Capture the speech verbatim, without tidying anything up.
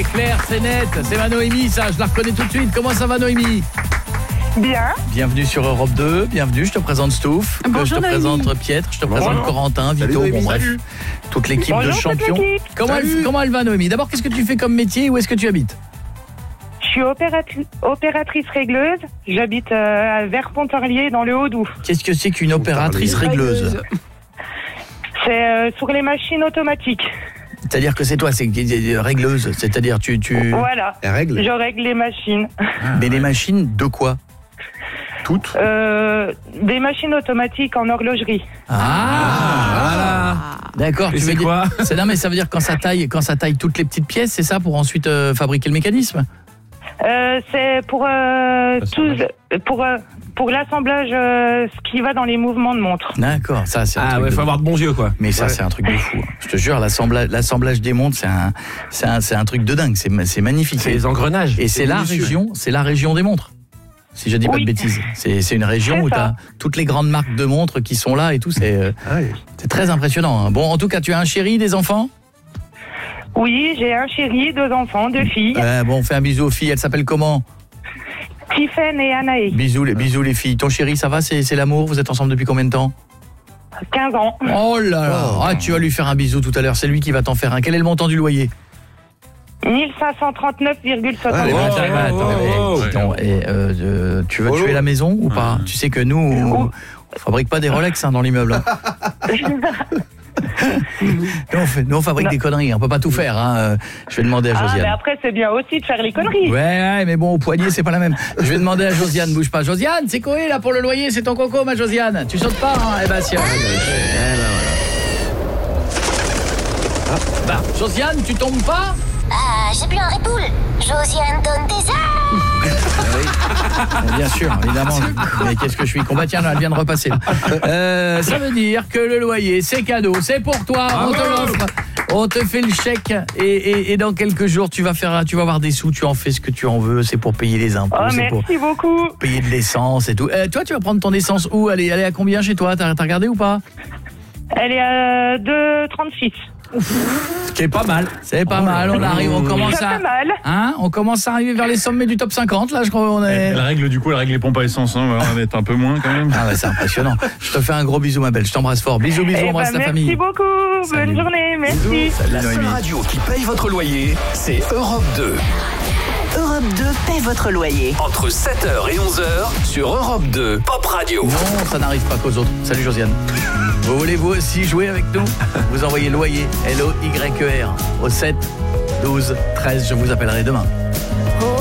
clair, c'est net. C'est ma Noémie, ça, je la reconnais tout de suite. Comment ça va, Noémie ? Bien. Bienvenue sur Europe deux, bienvenue, je te présente Stouff, Bonjour, je te Noémie. présente Pietre, je te Bonjour. présente Corentin, Salut, Vito, Noémie, bon bref, salut. toute l'équipe Bonjour, de toute champions. l'équipe. Comment elle, Salut. comment elle va, Noémie ? D'abord, qu'est-ce que tu fais comme métier et où est-ce que tu habites ? Je suis opératri- opératrice régleuse. J'habite euh, à Verpontarlier dans le Haut-Doubs. Qu'est-ce que c'est qu'une opératrice régleuse ? C'est euh, sur les machines automatiques. C'est-à-dire que c'est toi, c'est régleuse, c'est-à-dire tu... tu... Voilà. Elle règle. Je règle les machines. Mais les machines de quoi ? Toutes. Euh, des machines automatiques en horlogerie. Ah, D'accord, Et tu c'est veux quoi dire... c'est, non mais ça veut dire quand ça taille, quand ça taille toutes les petites pièces, c'est ça pour ensuite euh, fabriquer le mécanisme ? Euh, c'est pour euh, L'assemblage. tout, pour euh, pour l'assemblage, euh, ce qui va dans les mouvements de montre. D'accord, ça c'est un Ah truc ouais, de... faut avoir de bons yeux quoi. Mais ça, Ouais. c'est un truc de fou. hein. Je te jure, l'assemblage, l'assemblage des montres, c'est un, c'est un, c'est un truc de dingue. C'est, c'est magnifique. C'est les engrenages. Et c'est la minutieux. région, c'est la région des montres. Si je dis pas Oui. de bêtises, c'est, c'est une région C'est où tu ça. as toutes les grandes marques de montres qui sont là et tout. C'est, euh, Ah oui. c'est très impressionnant. hein. Bon, en tout cas, tu as un chéri, des enfants ? Oui, j'ai un chéri, deux enfants, deux filles, Euh, bon, on fait un bisou aux filles. Elles s'appellent comment ? Tiffen et Anaï. Bisous, les bisous les filles. Ton chéri, ça va ? C'est, c'est l'amour ? Vous êtes ensemble depuis combien de temps ? quinze ans. Oh là là. Oh. Ah, tu vas lui faire un bisou tout à l'heure. C'est lui qui va t'en faire un. Quel est le montant du loyer ? mille cinq cent trente-neuf virgule soixante. Ah, les Oh, bâtards. attends, attends, oh, eh, dis donc, eh, euh, euh, tu veux Oh, tuer oh. la maison ou pas ? Tu sais que nous, on, on fabrique pas des Rolex hein, dans l'immeuble. hein. Nous, on, fait- nous, on fabrique Non. des conneries. On peut pas tout faire. Hein. Euh, Je vais demander à Ah, mais Josiane. après, c'est bien aussi de faire les conneries. Ouais, ouais, mais bon, au poignet, c'est pas la même. Je vais demander à Josiane, bouge pas. Josiane, c'est Coé là pour le loyer, c'est ton coco, ma Josiane. Tu sautes pas, hein ? Eh ben, si. Eh ben, voilà. Bah, Josiane, tu tombes pas ? Ah, j'ai plus un Red Bull. Josiane donne des ailes. Ah oui. Bien sûr, évidemment. Mais qu'est-ce que je suis con ? Bah tiens, là, elle vient de repasser. là. Euh, ça veut dire que le loyer, c'est cadeau, c'est pour toi, on te l'offre. On te fait le chèque et, et, et dans quelques jours, tu vas faire, tu vas avoir des sous, tu en fais ce que tu en veux, c'est pour payer les impôts, Oh, c'est pour merci beaucoup. payer de l'essence et tout. Euh, toi, tu vas prendre ton essence où ? Elle est, elle est à combien chez toi ? T'as, t'as regardé ou pas ? Elle est à deux trente-six. Ce qui est pas mal. C'est pas mal, on arrive, on commence Ça à... fait mal. Hein ? On commence à arriver vers les sommets du top cinquante, là, je crois qu'on est... Elle règle du coup, elle règle les pompes à essence, hein, on va être un peu moins quand même. Ah ouais, c'est impressionnant. Je te fais un gros bisou, ma belle. Je t'embrasse fort. Bisous, bisous, Eh embrasse ben, ta merci famille. beaucoup. Salut. Bonne journée. Merci. Salut, La seule Noémie. radio qui paye votre loyer, c'est Europe deux. Europe deux paie votre loyer. Entre sept heures et onze heures sur Europe deux, Pop Radio. Non, ça n'arrive pas qu'aux autres. Salut Josiane. Vous voulez vous aussi jouer avec nous ? Vous envoyez loyer, L O Y E R, au sept douze treize. Je vous appellerai demain. Oh